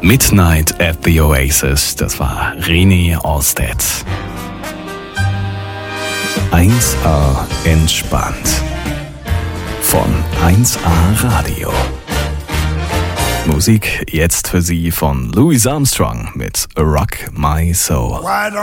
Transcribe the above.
Midnight at the Oasis, das war René Orsted. 1A entspannt. Von 1A Radio. Musik jetzt für Sie von Louis Armstrong mit Rock My Soul.